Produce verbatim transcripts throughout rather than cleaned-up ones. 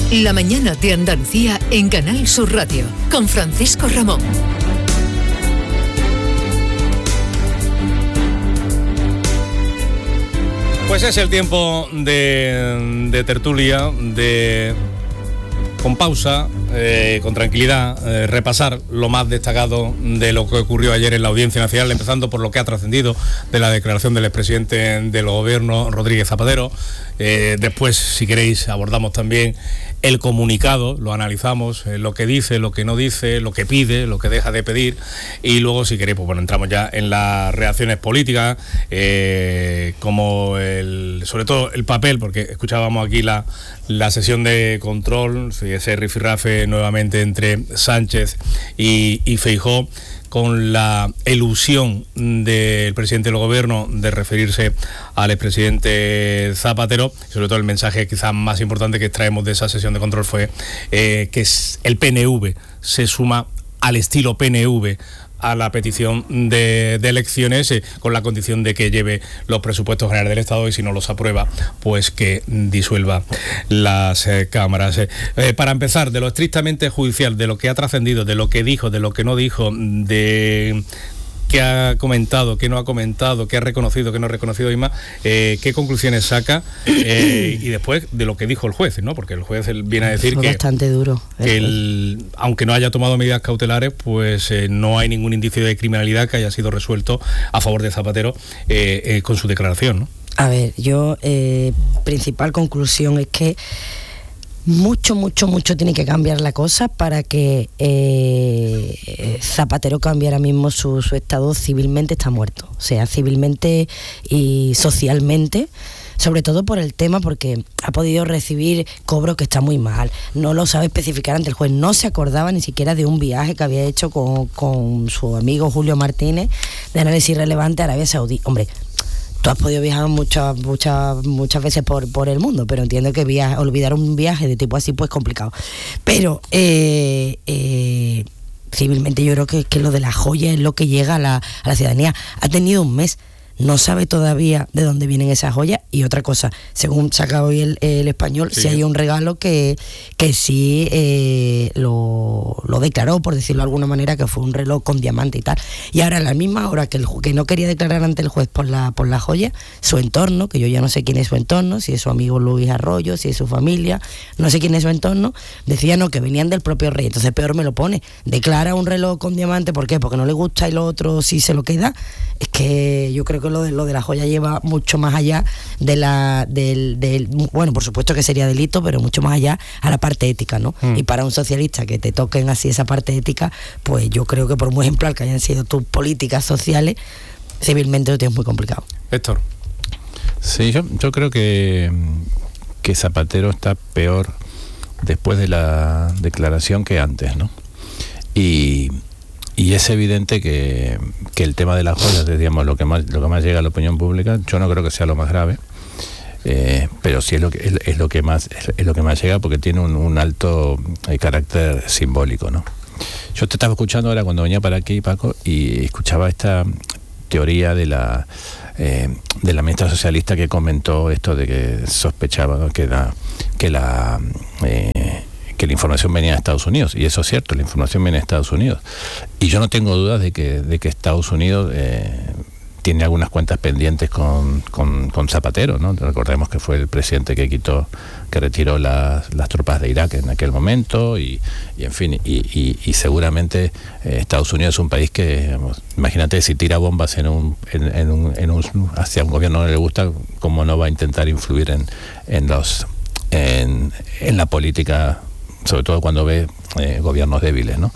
La mañana de Andalucía en Canal Sur Radio, con Francisco Ramón. Pues es el tiempo de, de tertulia, de con pausa, eh, con tranquilidad, eh, repasar lo más destacado de lo que ocurrió ayer en la Audiencia Nacional, empezando por lo que ha trascendido de la declaración del expresidente del Gobierno, Rodríguez Zapatero. Eh, después, si queréis, abordamos también el comunicado, lo analizamos, eh, lo que dice, lo que no dice, lo que pide, lo que deja de pedir, y luego, si queréis, pues bueno, entramos ya en las reacciones políticas, eh, como el, sobre todo el papel, porque escuchábamos aquí la, la sesión de control, ese rifirrafe nuevamente entre Sánchez y, y Feijóo, con la elusión del presidente del Gobierno de referirse al expresidente Zapatero. Sobre todo el mensaje quizás más importante que extraemos de esa sesión de control fue eh, que el P N V se suma al estilo P N V a la petición de, de elecciones, eh, con la condición de que lleve los presupuestos generales del Estado, y si no los aprueba, pues que disuelva las eh, cámaras. Eh, eh, para empezar, de lo estrictamente judicial, de lo que ha trascendido, de lo que dijo, de lo que no dijo, de qué ha comentado, qué no ha comentado, qué ha reconocido, qué no ha reconocido, Inma, eh, qué conclusiones saca, eh, y después de lo que dijo el juez, ¿no? Porque el juez él viene a decir Fue que, bastante duro, que el, aunque no haya tomado medidas cautelares, pues eh, no hay ningún indicio de criminalidad que haya sido resuelto a favor de Zapatero eh, eh, con su declaración, ¿no? A ver, yo, eh, principal conclusión es que mucho, mucho, mucho tiene que cambiar la cosa para que eh, Zapatero cambie ahora mismo su, su estado. Civilmente está muerto, o sea, civilmente y socialmente, sobre todo por el tema, porque ha podido recibir cobro que está muy mal, no lo sabe especificar ante el juez, no se acordaba ni siquiera de un viaje que había hecho con, con su amigo Julio Martínez de análisis relevante a Arabia Saudí. Hombre, tú has podido viajar muchas muchas muchas veces por, por el mundo, pero entiendo que viaja, olvidar un viaje de tipo así pues complicado. Pero eh, eh, civilmente yo creo que, que lo de la joya es lo que llega a la, a la ciudadanía. Ha tenido un mes, no sabe todavía de dónde vienen esas joyas. Y otra cosa, según saca hoy el, el Español, sí, sí hay un regalo que, que sí eh, lo, lo declaró, por decirlo de alguna manera, que fue un reloj con diamante y tal. Y ahora a la misma hora que el que no quería declarar ante el juez por la, por la joya, su entorno, que yo ya no sé quién es su entorno, si es su amigo Luis Arroyo, si es su familia, no sé quién es su entorno, decía no, que venían del propio rey. Entonces peor me lo pone, declara un reloj con diamante, ¿por qué? Porque no le gusta, y lo otro sí se lo queda. Es que yo creo que lo de, lo de la joya lleva mucho más allá de la del, del bueno, por supuesto que sería delito, pero mucho más allá a la parte ética, ¿no? Mm. Y para un socialista que te toquen así esa parte ética, pues yo creo que por muy ejemplar que hayan sido tus políticas sociales, civilmente lo tienes muy complicado. Héctor. Sí, yo, yo creo que, que Zapatero está peor después de la declaración que antes, ¿no? Y Y es evidente que, que el tema de las joyas, digamos, lo que más lo que más llega a la opinión pública, yo no creo que sea lo más grave, eh, pero sí es lo que es, es lo que más es lo que más llega, porque tiene un, un alto eh, carácter simbólico, ¿no? Yo te estaba escuchando ahora cuando venía para aquí, Paco, y escuchaba esta teoría de la eh, de la ministra socialista que comentó esto de que sospechaba, ¿no?, que la que la eh, que la información venía de Estados Unidos, y eso es cierto, la información viene de Estados Unidos, y yo no tengo dudas de que de que Estados Unidos eh, tiene algunas cuentas pendientes con, con, con Zapatero, ¿no? Recordemos que fue el presidente que quitó, que retiró las, las tropas de Irak en aquel momento, y, y en fin, y, y, y seguramente eh, Estados Unidos es un país que, digamos, imagínate, si tira bombas en un, en, en un, en un hacia un gobierno que no le gusta, ¿cómo no va a intentar influir en, en los en, en la política, sobre todo cuando ve eh, gobiernos débiles, ¿no?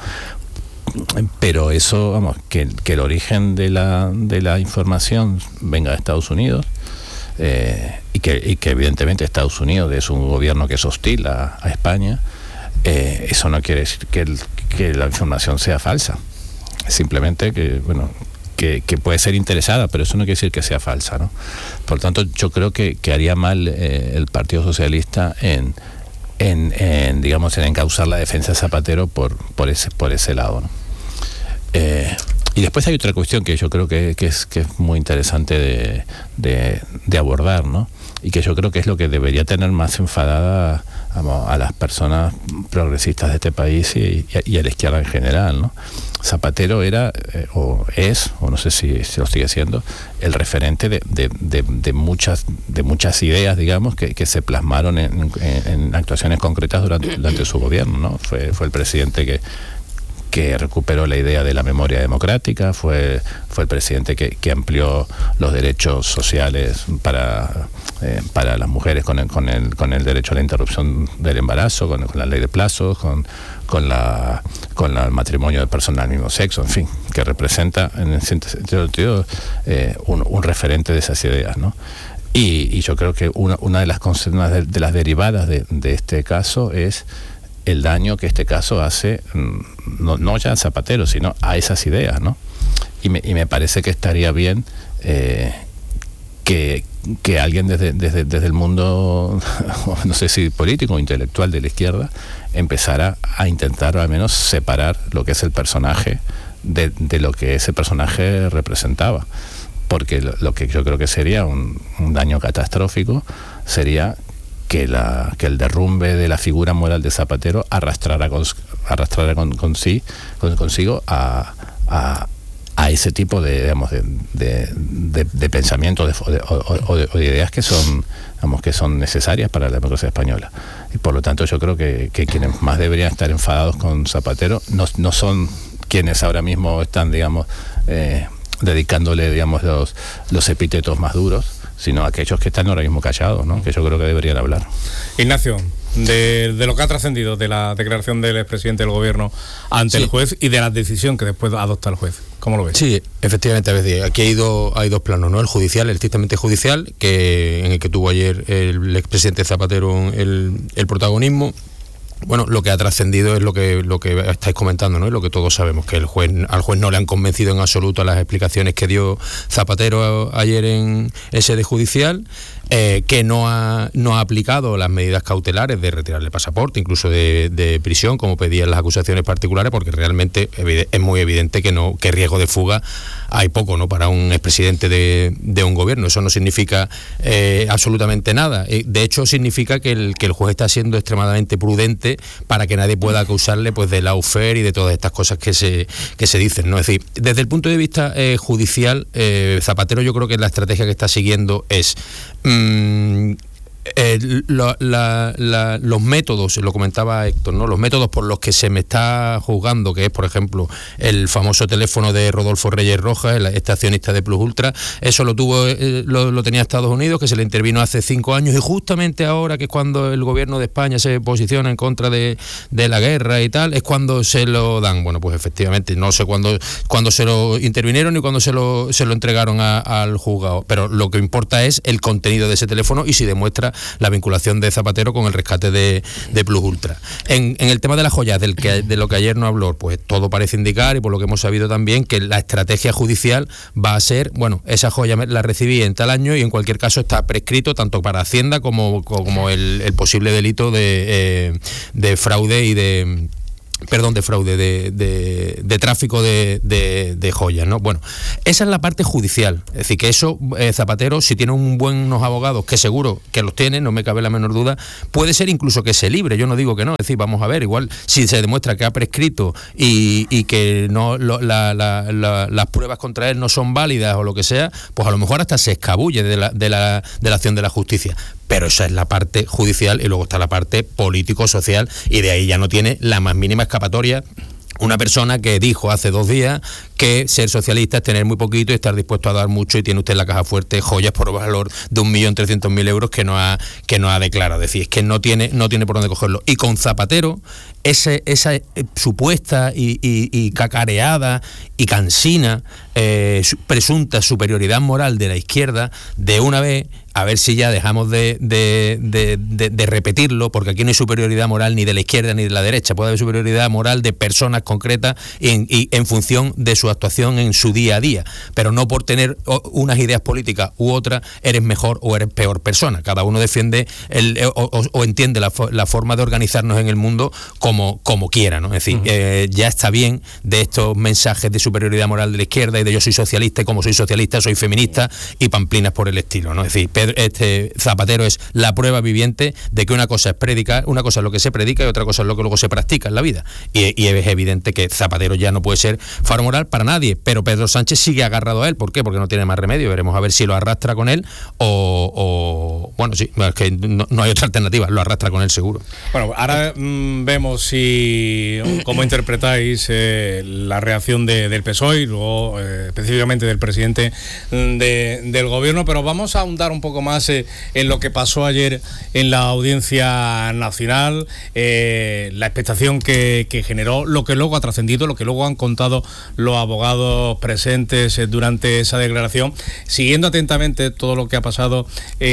Pero eso, vamos, que, que el origen de la de la información venga de Estados Unidos, eh, y que y que evidentemente Estados Unidos es un gobierno que es hostil a, a España, eh, eso no quiere decir que, el, que la información sea falsa, simplemente que, bueno, que, que puede ser interesada, pero eso no quiere decir que sea falsa, ¿no? Por lo tanto, yo creo que, que haría mal eh, el Partido Socialista en En, en digamos en encauzar la defensa de Zapatero por por ese por ese lado, ¿no? Eh, y después hay otra cuestión que yo creo que, que, es, que es muy interesante de, de, de abordar, ¿no? Y que yo creo que es lo que debería tener más enfadada vamos, a las personas progresistas de este país y, y a la izquierda en general, ¿no? Zapatero era, eh, o es, o no sé si, si lo sigue siendo, el referente de, de, de, de, muchas, de muchas ideas, digamos, que, que se plasmaron en, en, en actuaciones concretas durante, durante su gobierno, ¿no? Fue, fue el presidente que que recuperó la idea de la memoria democrática, fue, fue el presidente que, que amplió los derechos sociales para, eh, para las mujeres con el, con, el, con el derecho a la interrupción del embarazo, con, con la ley de plazos, con, con, la, con la, el matrimonio de personas del mismo sexo, en fin, que representa en ese sentido eh, un, un referente de esas ideas, ¿no? Y, y yo creo que una, una de las una de, de las derivadas de, de este caso es el daño que este caso hace, no, no ya a Zapatero, sino a esas ideas, ¿no? Y me, y me parece que estaría bien eh, que, que alguien desde, desde, desde el mundo, no sé si político o intelectual de la izquierda, empezara a intentar al menos separar lo que es el personaje de, de lo que ese personaje representaba. Porque lo, lo que yo creo que sería un, un daño catastrófico sería que, la, que el derrumbe de la figura moral de Zapatero arrastrara, con, arrastrara con, con sí, con, consigo a, a, a ese tipo de, digamos, de, de, de, de pensamientos de, o, o, de, o de ideas que son, digamos, que son necesarias para la democracia española. Y por lo tanto yo creo que, que quienes más deberían estar enfadados con Zapatero no, no son quienes ahora mismo están, digamos, eh, dedicándole, digamos, los, los epítetos más duros, sino aquellos que están ahora mismo callados, ¿no? Que yo creo que deberían hablar. Ignacio, de, de lo que ha trascendido de la declaración del expresidente del gobierno ante sí. el juez y de la decisión que después adopta el juez, ¿cómo lo ves? Sí, efectivamente, a veces aquí hay dos, hay dos planos, ¿no? El judicial, el estrictamente judicial, que en el que tuvo ayer el expresidente Zapatero el, el protagonismo. Bueno, lo que ha trascendido es lo que lo que estáis comentando, ¿no? Y lo que todos sabemos, que el juez al juez no le han convencido en absoluto las explicaciones que dio Zapatero ayer en sede judicial, eh, que no ha no ha aplicado las medidas cautelares de retirarle el pasaporte, incluso de, de prisión, como pedían las acusaciones particulares, porque realmente es muy evidente que no que riesgo de fuga hay poco, ¿no? Para un expresidente de, de un gobierno. Eso no significa eh, absolutamente nada. De hecho, significa que el, que el juez está siendo extremadamente prudente para que nadie pueda acusarle pues de lawfare y de todas estas cosas que se que se dicen, ¿no? Es decir, desde el punto de vista eh, judicial, eh, Zapatero yo creo que la estrategia que está siguiendo es mmm, Eh, lo, la, la, los métodos, lo comentaba Héctor, ¿no? Los métodos por los que se me está juzgando, que es, por ejemplo, el famoso teléfono de Rodolfo Reyes Rojas, el este accionista de Plus Ultra, eso lo tuvo, eh, lo, lo tenía Estados Unidos, que se le intervino hace cinco años, y justamente ahora, que es cuando el gobierno de España se posiciona en contra de, de la guerra y tal, es cuando se lo dan. Bueno, pues efectivamente, no sé cuándo, cuándo se lo intervinieron ni cuándo se lo, se lo entregaron a, al juzgado, pero lo que importa es el contenido de ese teléfono y si demuestra la vinculación de Zapatero con el rescate de, de Plus Ultra. En, en el tema de las joyas, del que, de lo que ayer no habló, pues todo parece indicar, y por lo que hemos sabido también, que la estrategia judicial va a ser, bueno, esa joya la recibí en tal año y en cualquier caso está prescrito tanto para Hacienda como, como el, el posible delito de, eh, de fraude y de... perdón, de fraude, de, de, de tráfico de, de, de joyas, ¿no? Bueno, esa es la parte judicial. Es decir, que eso, eh, Zapatero, si tiene un buenos abogados, que seguro que los tiene, no me cabe la menor duda, puede ser incluso que se libre, yo no digo que no. Es decir, vamos a ver, igual, si se demuestra que ha prescrito y, y que no lo, la, la, la, las pruebas contra él no son válidas o lo que sea, pues a lo mejor hasta se escabulle de la, de la, de la acción de la justicia. Pero esa es la parte judicial y luego está la parte político-social y de ahí ya no tiene la más mínima escapatoria una persona que dijo hace dos días que ser socialista es tener muy poquito y estar dispuesto a dar mucho, y tiene usted en la caja fuerte joyas por valor de un millón trescientos mil euros que no ha que no ha declarado. Es decir, es que no tiene no tiene por dónde cogerlo. Y con Zapatero, ese, esa supuesta y, y, y cacareada y cansina eh, presunta superioridad moral de la izquierda de una vez, a ver si ya dejamos de, de, de, de, de repetirlo, porque aquí no hay superioridad moral ni de la izquierda ni de la derecha, puede haber superioridad moral de personas concretas y en, y en función de su actuación en su día a día, pero no por tener unas ideas políticas u otras eres mejor o eres peor persona. Cada uno defiende el, o, o, o entiende la, la forma de organizarnos en el mundo como, como quiera, ¿no? Es decir, uh-huh. eh, ya está bien de estos mensajes de superioridad moral de la izquierda y de yo soy socialista y como soy socialista soy feminista y pamplinas por el estilo, ¿no? Es decir, este Zapatero es la prueba viviente de que una cosa es predicar, una cosa es lo que se predica y otra cosa es lo que luego se practica en la vida. Y, y es evidente que Zapatero ya no puede ser faro moral para nadie, pero Pedro Sánchez sigue agarrado a él. ¿Por qué? Porque no tiene más remedio. Veremos a ver si lo arrastra con él o, o bueno, sí, es que no, no hay otra alternativa, lo arrastra con él seguro. Bueno, ahora mmm, vemos si cómo interpretáis eh, la reacción de, del P S O E y luego eh, específicamente del presidente de, del gobierno, pero vamos a ahondar un poco más eh, en lo que pasó ayer en la Audiencia Nacional, eh, la expectación que, que generó, lo que luego ha trascendido, lo que luego han contado los abogados presentes eh, durante esa declaración, siguiendo atentamente todo lo que ha pasado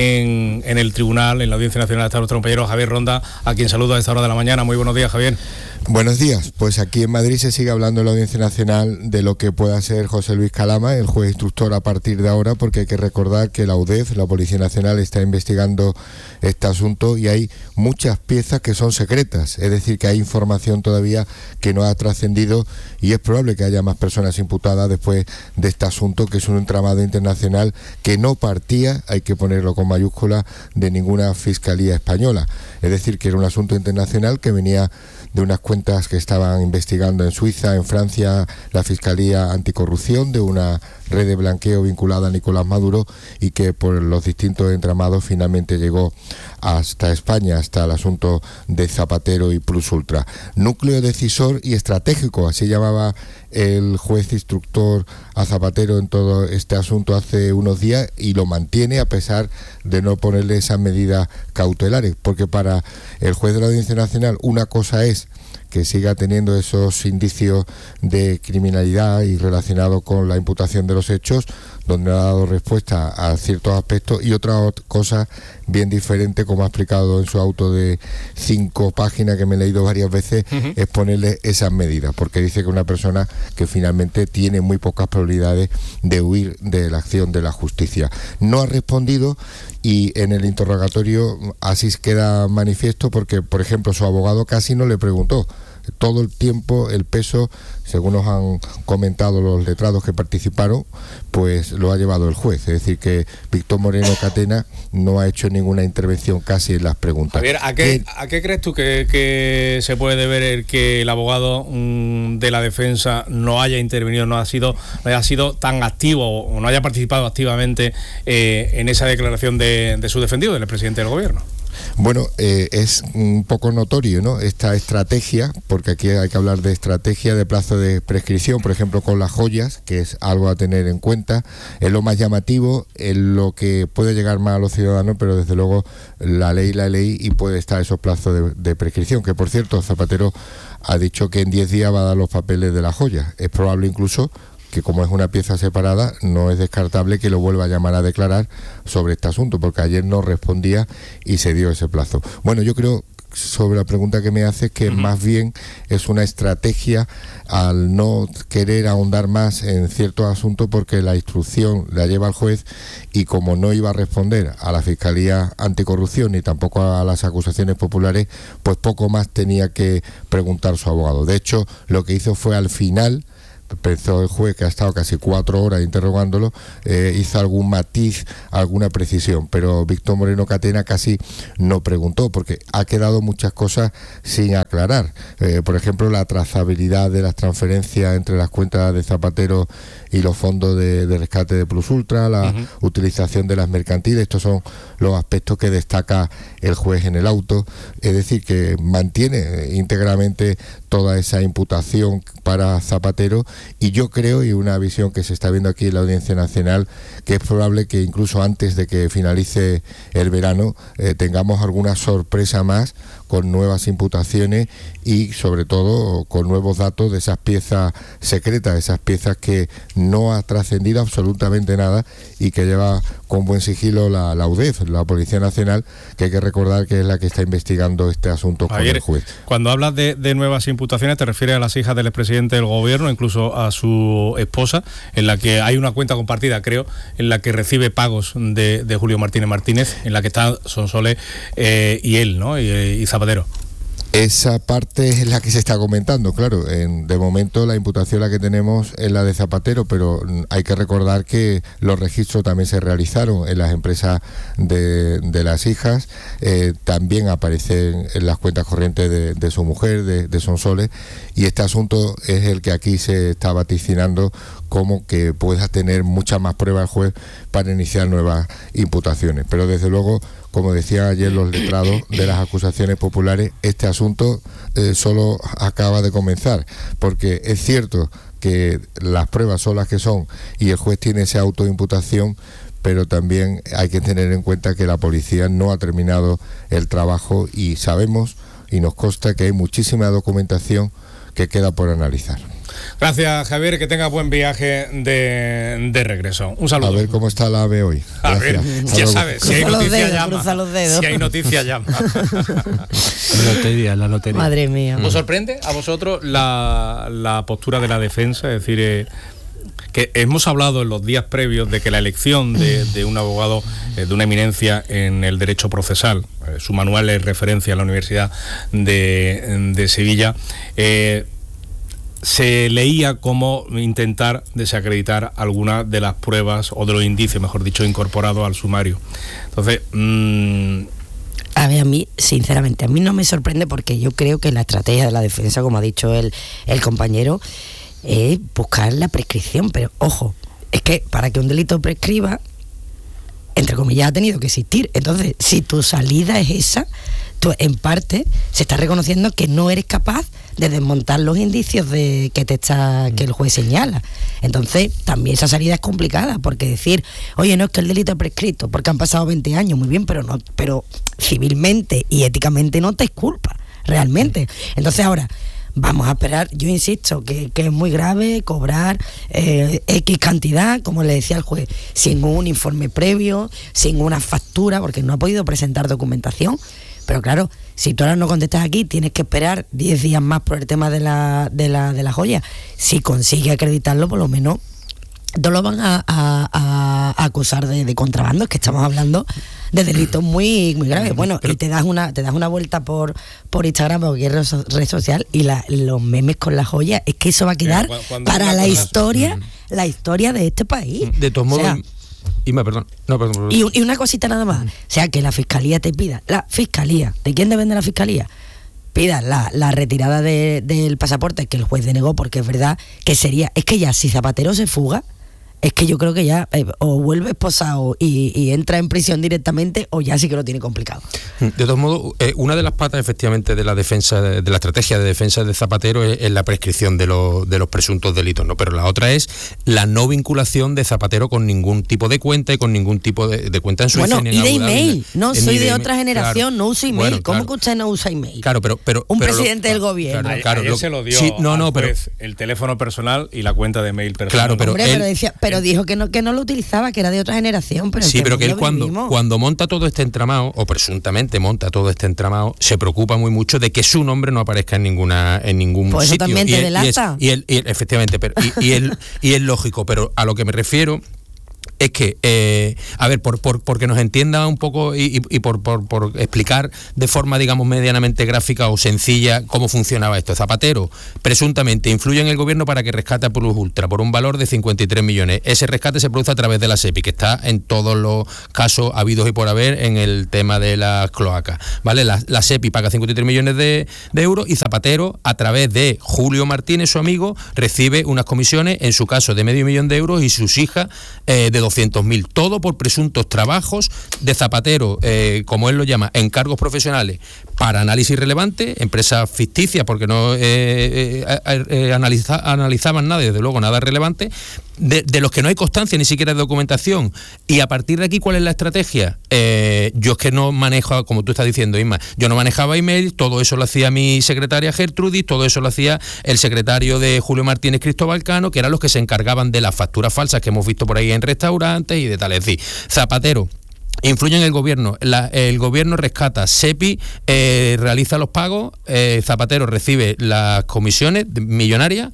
en, en el tribunal, en la Audiencia Nacional. Está nuestro compañero Javier Ronda, a quien saludo a esta hora de la mañana. Muy buenos días, Javier. Buenos días. Pues aquí en Madrid se sigue hablando en la Audiencia Nacional de lo que pueda ser José Luis Calama, el juez instructor, a partir de ahora, porque hay que recordar que la U D E F, la Policía Nacional, está investigando este asunto y hay muchas piezas que son secretas, es decir, que hay información todavía que no ha trascendido y es probable que haya más personas imputadas después de este asunto, que es un entramado internacional que no partía, hay que ponerlo con mayúsculas, de ninguna fiscalía española. Es decir, que era un asunto internacional que venía de unas cuentas que estaban investigando en Suiza, en Francia, la Fiscalía Anticorrupción, de una red de blanqueo vinculada a Nicolás Maduro y que por los distintos entramados finalmente llegó hasta España, hasta el asunto de Zapatero y Plus Ultra. Núcleo decisor y estratégico, así llamaba el juez instructor a Zapatero en todo este asunto hace unos días, y lo mantiene a pesar de no ponerle esas medidas cautelares, porque para el juez de la Audiencia Nacional una cosa es que siga teniendo esos indicios de criminalidad y relacionado con la imputación de los hechos, donde ha dado respuesta a ciertos aspectos, y otra cosa bien diferente, como ha explicado en su auto de cinco páginas que me he leído varias veces, uh-huh. es ponerle esas medidas, porque dice que una persona que finalmente tiene muy pocas probabilidades de huir de la acción de la justicia. No ha respondido, y en el interrogatorio así queda manifiesto, porque, por ejemplo, su abogado casi no le preguntó. Todo el tiempo el peso, según nos han comentado los letrados que participaron, pues lo ha llevado el juez. Es decir, que Víctor Moreno Catena no ha hecho ninguna intervención casi en las preguntas. Javier, ¿a qué, ¿a qué crees tú que, que se puede deber el que el abogado mmm, de la defensa no haya intervenido, no ha sido, no haya sido tan activo o no haya participado activamente eh, en esa declaración de, de su defendido, del presidente del gobierno? Bueno, eh, es un poco notorio, ¿no?, esta estrategia, porque aquí hay que hablar de estrategia de plazo de prescripción, por ejemplo, con las joyas, que es algo a tener en cuenta. Es lo más llamativo, es lo que puede llegar más a los ciudadanos, pero desde luego la ley, la ley, y puede estar esos plazos de, de prescripción, que por cierto, Zapatero ha dicho que en diez días va a dar los papeles de las joyas. Es probable incluso que, como es una pieza separada, no es descartable que lo vuelva a llamar a declarar sobre este asunto, porque ayer no respondía y se dio ese plazo. Bueno, yo creo, sobre la pregunta que me hace, que uh-huh. más bien es una estrategia al no querer ahondar más en ciertos asuntos, porque la instrucción la lleva el juez, y como no iba a responder a la Fiscalía Anticorrupción ni tampoco a las acusaciones populares, pues poco más tenía que preguntar su abogado. De hecho, lo que hizo fue, al final, pensó el juez, que ha estado casi cuatro horas interrogándolo, eh, hizo algún matiz, alguna precisión, pero Víctor Moreno Catena casi no preguntó, porque ha quedado muchas cosas sin aclarar. Eh, por ejemplo, la trazabilidad de las transferencias entre las cuentas de Zapatero y los fondos de, de rescate de Plus Ultra, la uh-huh. utilización de las mercantiles. Estos son los aspectos que destaca el juez en el auto. Es decir, que mantiene íntegramente toda esa imputación para Zapatero, y yo creo, y una visión que se está viendo aquí en la Audiencia Nacional, que es probable que incluso antes de que finalice el verano eh, tengamos alguna sorpresa más, con nuevas imputaciones y sobre todo con nuevos datos de esas piezas secretas, esas piezas que no ha trascendido absolutamente nada y que lleva con buen sigilo la, la U D E F, la Policía Nacional, que hay que recordar que es la que está investigando este asunto con Ayer, el juez. Cuando hablas de, de nuevas imputaciones, te refieres a las hijas del expresidente del gobierno, incluso a su esposa, en la que hay una cuenta compartida, creo, en la que recibe pagos de, de Julio Martínez Martínez, en la que están Sonsoles eh, y él, ¿no? Y, y Zapatero. Esa parte es la que se está comentando, claro. En, de momento la imputación la que tenemos es la de Zapatero, pero hay que recordar que los registros también se realizaron en las empresas de, de las hijas, eh, también aparecen en las cuentas corrientes de, de su mujer, de, de Sonsoles, y este asunto es el que aquí se está vaticinando como que pueda tener muchas más pruebas el juez para iniciar nuevas imputaciones. Pero desde luego, como decían ayer los letrados de las acusaciones populares, este asunto eh, solo acaba de comenzar, porque es cierto que las pruebas son las que son y el juez tiene esa autoimputación, pero también hay que tener en cuenta que la policía no ha terminado el trabajo y sabemos y nos consta que hay muchísima documentación que queda por analizar. Gracias, Javier, que tenga buen viaje de, de regreso. Un saludo. A ver cómo está la AVE hoy. A ver, ya sabes, si hay noticia llama. Si hay noticia llama. La lotería, la lotería. Madre mía. ¿Os sorprende a vosotros la, la postura de la defensa? Es decir, eh, que hemos hablado en los días previos de que la elección de, de un abogado eh, de una eminencia en el derecho procesal, eh, su manual es referencia en la Universidad de, de Sevilla, eh, se leía como intentar desacreditar alguna de las pruebas o de los indicios, mejor dicho, incorporados al sumario. Entonces, mmm... a ver, a mí, sinceramente, a mí no me sorprende, porque yo creo que la estrategia de la defensa, como ha dicho el, el compañero, es buscar la prescripción. Pero ojo, es que para que un delito prescriba, entre comillas, ha tenido que existir. Entonces, si tu salida es esa, tú en parte se está reconociendo que no eres capaz de desmontar los indicios de que te está que el juez señala. Entonces, también esa salida es complicada, porque decir, oye, no, es que el delito es prescrito porque han pasado veinte años, muy bien, pero no, pero civilmente y éticamente no te es culpa, realmente. Entonces, ahora vamos a esperar. Yo insisto que, que es muy grave cobrar eh, X cantidad, como le decía el juez, sin un informe previo, sin una factura, porque no ha podido presentar documentación. Pero claro, si tú ahora no contestas aquí, tienes que esperar diez días más por el tema de la, de la, de la joya. Si consigue acreditarlo, por lo menos no lo van a, a, a acusar de, de contrabando. Es que estamos hablando de delitos muy muy graves. Bueno, y te das una te das una vuelta por por Instagram o cualquier red social y la, los memes con la joya, es que eso va a quedar para la historia, mm. la historia de este país. De todos modos, o sea, Ima, perdón. No, perdón, perdón. Y, y una cosita nada más. O sea, que la fiscalía te pida, la fiscalía, ¿de quién depende la fiscalía? Pida la, la retirada de, del pasaporte, que el juez denegó, porque es verdad que sería, es que ya si Zapatero se fuga, es que yo creo que ya eh, o vuelve esposado y, y entra en prisión directamente, o ya sí que lo tiene complicado. De todos modos, eh, una de las patas efectivamente de la defensa, de, de la estrategia de defensa de Zapatero es, es la prescripción de, lo, de los presuntos delitos, ¿no? Pero la otra es la no vinculación de Zapatero con ningún tipo de cuenta y con ningún tipo de, de cuenta en Suiza. Bueno, ni en y de Abu Dhabi, email, no, ni soy de, de otra generación, claro. No uso email. Bueno, ¿cómo claro. que usted no usa email? Claro, pero... pero Un pero presidente lo, del gobierno. Claro, claro, ayer lo, se lo dio sí, no, no, pero, juez, el teléfono personal y la cuenta de mail personal. Claro, pero, Hombre, él, pero, decía, pero dijo que no, que no lo utilizaba, que era de otra generación. Pero sí, pero que él cuando, cuando monta todo este entramado, o presuntamente monta todo este entramado, se preocupa muy mucho de que su nombre no aparezca en ninguna en ningún pues sitio. Eso también te delata. Y, él, y, él, y él, efectivamente, pero, y, y, él, y es lógico, pero a lo que me refiero es que, eh, a ver, por, por porque nos entienda un poco y, y, y por, por, por explicar de forma, digamos, medianamente gráfica o sencilla cómo funcionaba esto. Zapatero presuntamente influye en el gobierno para que rescate a Plus Ultra por un valor de cincuenta y tres millones. Ese rescate se produce a través de la SEPI, que está en todos los casos habidos y por haber en el tema de las cloacas, ¿vale? La, la SEPI paga cincuenta y tres millones de, de euros y Zapatero, a través de Julio Martínez, su amigo, recibe unas comisiones, en su caso de medio millón de euros, y sus hijas eh, de doscientos mil, todo por presuntos trabajos de Zapatero, eh, como él lo llama, encargos profesionales para análisis relevante, empresas ficticias porque no eh, eh, eh, analiza, analizaban nada, desde luego nada relevante, de, de los que no hay constancia ni siquiera de documentación. Y a partir de aquí, ¿cuál es la estrategia? Eh, yo es que no manejo, como tú estás diciendo, Isma, yo no manejaba email, todo eso lo hacía mi secretaria Gertrudis, todo eso lo hacía el secretario de Julio Martínez Cristóbal Cano, que eran los que se encargaban de las facturas falsas que hemos visto por ahí en restaurantes y de tal. Es decir, Zapatero influye en el gobierno, la, el gobierno rescata, SEPI eh, realiza los pagos, eh, Zapatero recibe las comisiones millonarias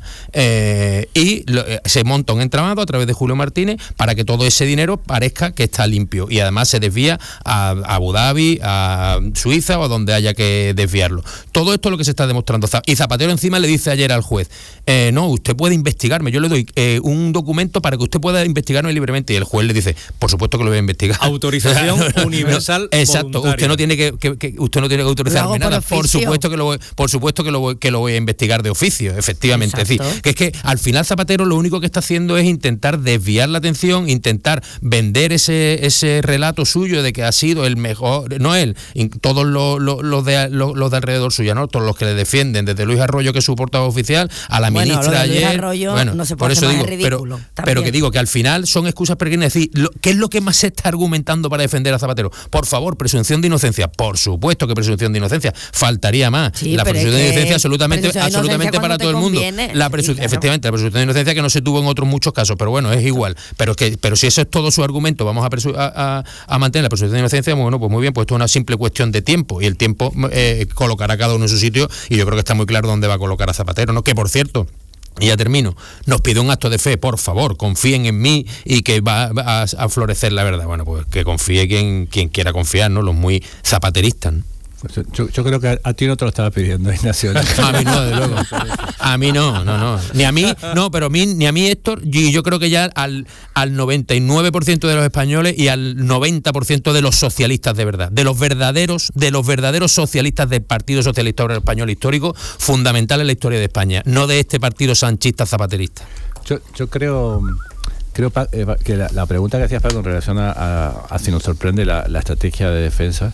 eh, y lo, eh, se monta un entramado a través de Julio Martínez para que todo ese dinero parezca que está limpio y además se desvía a, a Abu Dhabi, a Suiza o a donde haya que desviarlo. Todo esto es lo que se está demostrando. Y Zapatero encima le dice ayer al juez, eh, no, usted puede investigarme, yo le doy eh, un documento para que usted pueda investigarme libremente, y el juez le dice, por supuesto que lo voy a investigar. Autorización universal no, exacto, voluntaria. Usted no tiene que, que, que usted no tiene que autorizarme nada. Por, por supuesto que lo voy, por supuesto que lo voy, que lo voy a investigar de oficio, efectivamente. Exacto. Es decir, que es que al final Zapatero lo único que está haciendo es intentar desviar la atención, intentar vender ese ese relato suyo de que ha sido el mejor, no él, todos los, los, los de los, los de alrededor suya, ¿no? Todos los que le defienden, desde Luis Arroyo, que es su portavoz oficial, a la bueno, ministra ayer. Luis Arroyo, bueno, no se puede por eso digo, ridículo, pero, pero que digo que al final son excusas peregrinas. Es decir, lo, ¿qué es lo que más se está argumentando para defender a Zapatero? Por favor, presunción de inocencia. Por supuesto que presunción de inocencia. Faltaría más. Sí, la presunción de inocencia absolutamente, de absolutamente para todo el mundo. La presu- sí, claro. Efectivamente, la presunción de inocencia que no se tuvo en otros muchos casos, pero bueno, es igual. Pero es que, pero si eso es todo su argumento, vamos a, presu- a, a, a mantener la presunción de inocencia, bueno, pues muy bien, pues esto es una simple cuestión de tiempo. Y el tiempo eh, colocará a cada uno en su sitio, y yo creo que está muy claro dónde va a colocar a Zapatero, ¿no? Que por cierto, y ya termino, nos pide un acto de fe, por favor, confíen en mí y que va, va a, a florecer la verdad. Bueno, pues que confíe quien, quien quiera confiar, ¿no? Los muy zapateristas, ¿no? Yo, yo creo que a, a ti no te lo estaba pidiendo, Ignacio. A mí no, de luego. A mí no, no, no. Ni a mí, no, pero a mí, ni a mí, Héctor, y yo creo que ya al, al noventa y nueve por ciento de los españoles y al noventa por ciento de los socialistas de verdad, de los verdaderos, de los verdaderos socialistas del Partido Socialista Obrero Español histórico, fundamental en la historia de España, no de este partido sanchista zapaterista. Yo, yo creo... Creo que la, la pregunta que hacías, Paco, en relación a, a, a si nos sorprende la, la estrategia de defensa,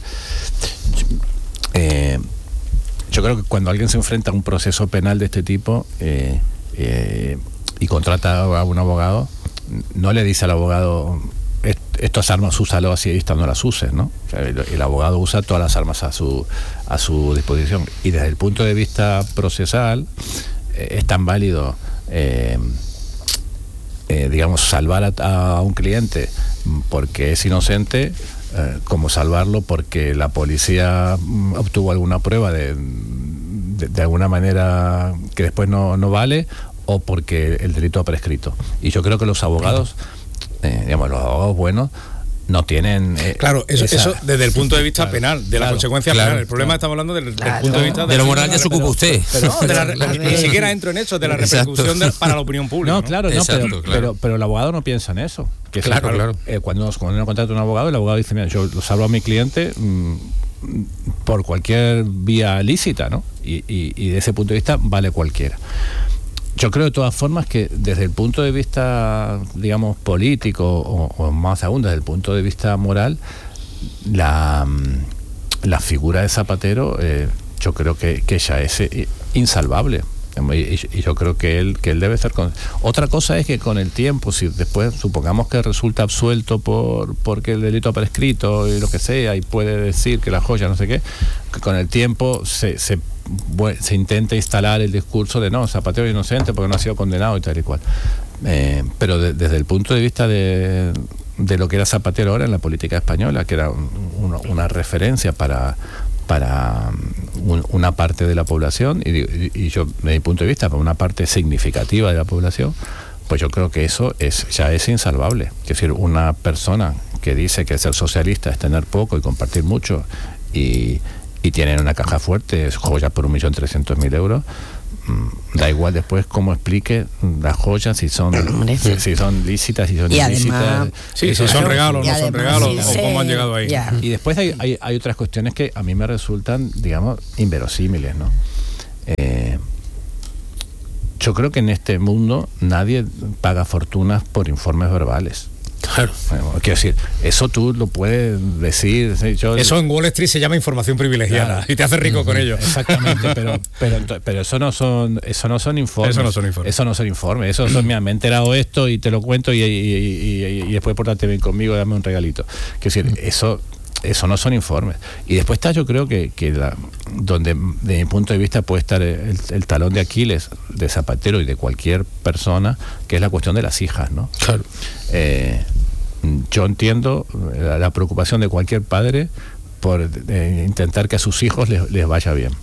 eh, yo creo que cuando alguien se enfrenta a un proceso penal de este tipo eh, eh, y contrata a un abogado, no le dice al abogado, estas armas úsalo así, estas no las uses, ¿no? O sea, el, el abogado usa todas las armas a su, a su disposición. Y desde el punto de vista procesal, eh, es tan válido... Eh, Eh, digamos, salvar a, a un cliente porque es inocente, eh, como salvarlo porque la policía obtuvo alguna prueba de, de, de alguna manera que después no, no vale, o porque el delito ha prescrito. Y yo creo que los abogados, eh, digamos, los abogados buenos, no tienen... Eh, claro, eso, esa, eso desde el punto de vista claro, penal, de claro, la consecuencia claro, penal. El problema claro. estamos hablando del, claro, del punto de vista... De, de lo moral ya se ocupa usted. Pero, no, de la, la, ni siquiera entro en eso, de la repercusión de, para la opinión pública. No, claro, ¿no? Exacto, pero, claro. Pero, pero el abogado no piensa en eso. Que claro, es, claro. Eh, cuando, nos, cuando uno contrata a un abogado, el abogado dice, mira, yo lo salvo a mi cliente mmm, por cualquier vía lícita, ¿no? Y, y, y de ese punto de vista vale cualquiera. Yo creo de todas formas que desde el punto de vista, digamos, político o, o más aún desde el punto de vista moral, la, la figura de Zapatero eh, yo creo que, que ya es insalvable. Y, y yo creo que él que él debe estar con... Otra cosa es que con el tiempo, si después supongamos que resulta absuelto por porque el delito ha prescrito y lo que sea, y puede decir que la joya no sé qué, que con el tiempo se, se, se intenta instalar el discurso de no, Zapatero es inocente porque no ha sido condenado y tal y cual. Eh, pero de, desde el punto de vista de, de lo que era Zapatero ahora en la política española, que era un, una, una referencia para... para un, una parte de la población, y, y, y yo, desde mi punto de vista, para una parte significativa de la población, pues yo creo que eso es ya es insalvable. Es decir, una persona que dice que ser socialista es tener poco y compartir mucho, y, y tienen una caja fuerte, es joyas por un millón trescientos mil euros, da igual después cómo explique las joyas, si son si, si son lícitas, si son y ilícitas, además, sí, si son regalos, no son regalos, sí, o cómo han llegado ahí. Yeah. Y después hay, hay, hay otras cuestiones que a mí me resultan, digamos, inverosímiles, ¿no? Eh, yo creo que en este mundo nadie paga fortunas por informes verbales. Claro. Bueno, quiero decir, eso tú lo puedes decir. Yo, eso en Wall Street se llama información privilegiada, claro, y te hace rico uh-huh. con ello. Exactamente, pero, pero, pero eso no son, eso no son informes. Eso no son informes. Eso no son informes. Eso son, mira, me he enterado esto y te lo cuento y, y, y, y, y después pórtate bien conmigo, dame un regalito. Quiero decir, eso. Eso no son informes. Y después está, yo creo que, que la, donde de mi punto de vista puede estar el, el talón de Aquiles de Zapatero y de cualquier persona, que es la cuestión de las hijas, ¿no? Claro. Eh, yo entiendo la, la preocupación de cualquier padre por eh, intentar que a sus hijos les, les vaya bien.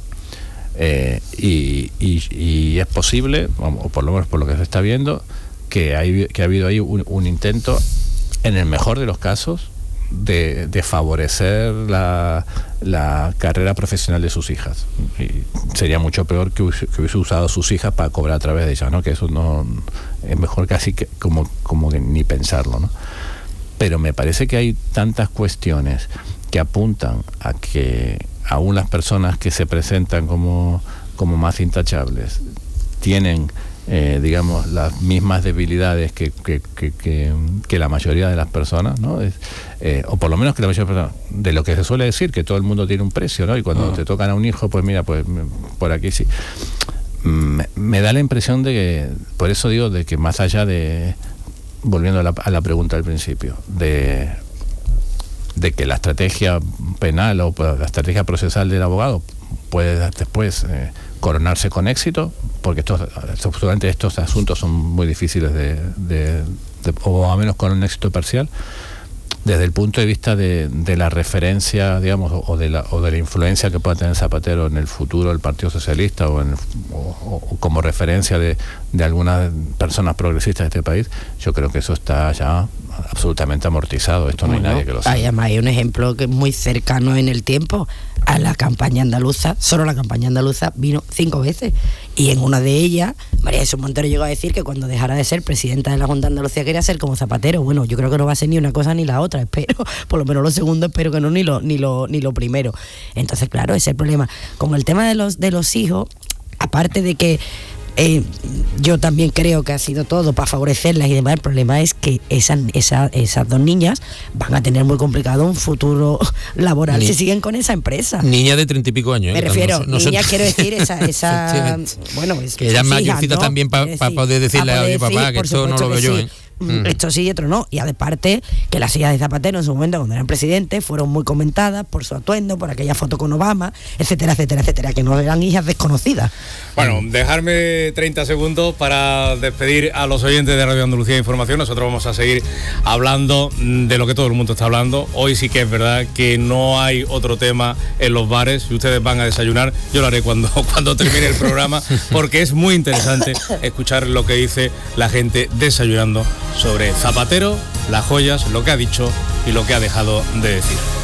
Eh, y, y, y es posible, o por lo menos por lo que se está viendo, que, hay, que ha habido ahí un, un intento, en el mejor de los casos, De, de favorecer la, la carrera profesional de sus hijas. Y sería mucho peor que hubiese, que hubiese usado a sus hijas para cobrar a través de ellas, ¿no? Que eso no es mejor casi que como, como que ni pensarlo, ¿no? Pero me parece que hay tantas cuestiones que apuntan a que aún las personas que se presentan como, como más intachables tienen Eh, digamos, las mismas debilidades que, que, que, que, que la mayoría de las personas, ¿no? Es, eh, o por lo menos que la mayoría de las personas, de lo que se suele decir, que todo el mundo tiene un precio, ¿no? Y cuando uh-huh. te tocan a un hijo, pues mira, pues por aquí sí. Me, me da la impresión de que, por eso digo, de que más allá de, volviendo a la, a la pregunta al principio, de, de que la estrategia penal o la estrategia procesal del abogado puede después eh, coronarse con éxito, porque estos, absolutamente estos asuntos son muy difíciles de, de, de, o a menos con un éxito parcial, desde el punto de vista de, de la referencia, digamos, o de la, o de la influencia que pueda tener Zapatero en el futuro del Partido Socialista o, en el, o, o como referencia de, de algunas personas progresistas de este país, yo creo que eso está ya absolutamente amortizado. Esto no bueno, hay nadie que lo sepa. Además hay un ejemplo que es muy cercano en el tiempo a la campaña andaluza. Solo la campaña andaluza vino cinco veces y en una de ellas María Jesús Montero llegó a decir que cuando dejara de ser presidenta de la Junta de Andalucía quería ser como Zapatero. Bueno, yo creo que no va a ser ni una cosa ni la otra, espero, por lo menos lo segundo espero que no, ni lo ni lo ni lo primero. Entonces, claro, ese es el problema. Con el tema de los de los hijos, aparte de que Eh, yo también creo que ha sido todo para favorecerlas y demás. El problema es que esas, esas, esas dos niñas van a tener muy complicado un futuro laboral Ni, si siguen con esa empresa. Niña de treinta y pico años. Me ¿eh? refiero, no, no niñas son... quiero decir, esa... esa bueno, es que ella es mayorcita, ¿no? También para pa poder decirle a mi papá que esto no lo veo yo, ¿eh? Mm. Esto sí y otro no. Y aparte que las hijas de Zapatero en su momento cuando eran presidentes fueron muy comentadas por su atuendo, por aquella foto con Obama, etcétera, etcétera, etcétera, que no eran hijas desconocidas. Bueno, dejarme treinta segundos para despedir a los oyentes de Radio Andalucía Información. Nosotros vamos a seguir hablando de lo que todo el mundo está hablando. Hoy sí que es verdad que no hay otro tema en los bares. Si ustedes van a desayunar, yo lo haré cuando, cuando termine el programa, porque es muy interesante escuchar lo que dice la gente desayunando sobre Zapatero, las joyas, lo que ha dicho y lo que ha dejado de decir.